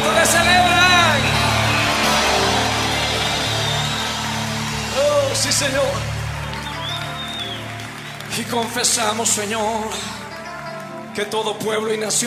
¿Cuántos le celebran? Oh, sí, Señor. Y confesamos, Señor, que todo pueblo y nación